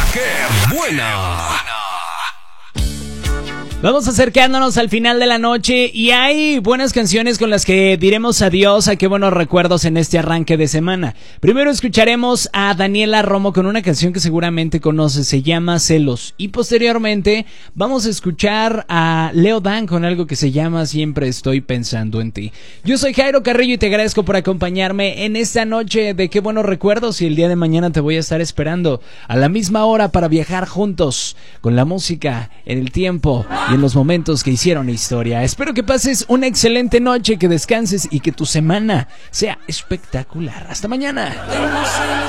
¡Qué buena! Vamos acercándonos al final de la noche y hay buenas canciones con las que diremos adiós a qué buenos recuerdos en este arranque de semana. Primero escucharemos a Daniela Romo con una canción que seguramente conoces, se llama Celos. Y posteriormente vamos a escuchar a Leo Dan con algo que se llama Siempre estoy pensando en ti. Yo soy Jairo Carrillo y te agradezco por acompañarme en esta noche de qué buenos recuerdos, y el día de mañana te voy a estar esperando a la misma hora para viajar juntos con la música en el tiempo y en los momentos que hicieron historia. Espero que pases una excelente noche, que descanses y que tu semana sea espectacular. Hasta mañana.